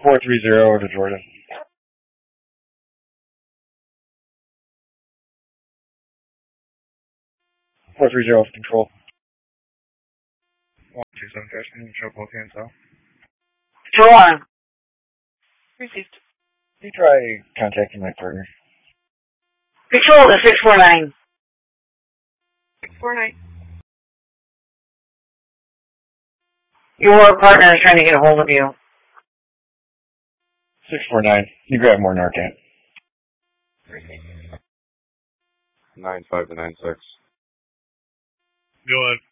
430 over to Jordan. 430 with control. 127 Freshman, show both hands out. Control on. Received. You try contacting my partner. Control to 649. 649. Your partner is trying to get a hold of you. 649. You grab more Narcan. 95 to 96. Go ahead.